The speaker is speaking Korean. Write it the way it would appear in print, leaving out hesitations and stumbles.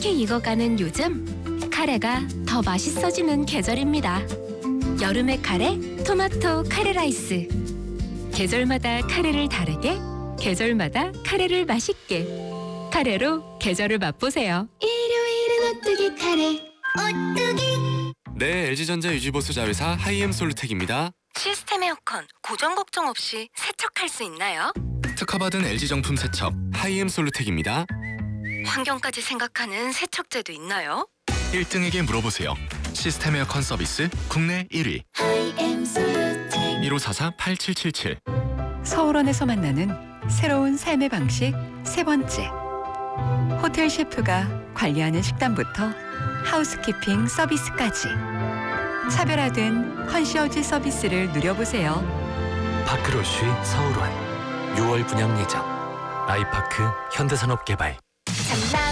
빨갛게 익어가는 요즘, 카레가 더 맛있어지는 계절입니다. 여름의 카레, 토마토 카레 라이스. 계절마다 카레를 다르게, 계절마다 카레를 맛있게. 카레로 계절을 맛보세요. 일요일은 오뚜기 카레. 오뚜기. 네, LG전자 유지보수 자회사 하이엠 솔루텍입니다. 시스템 에어컨 고장 걱정 없이 세척할 수 있나요? 특허받은 LG 정품 세척 하이엠 솔루텍입니다. 환경까지 생각하는 세척제도 있나요? 1등에게 물어보세요. 시스템 에어컨 서비스 국내 1위. 하이엠 솔루텍. 1544-8777. 서울원에서 만나는 새로운 삶의 방식 세 번째. 호텔 셰프가 관리하는 식단부터 하우스키핑 서비스까지 차별화된 컨시어지 서비스를 누려보세요. 파크로쉬 서울원 6월 분양 예정. 아이파크 현대산업개발. 장난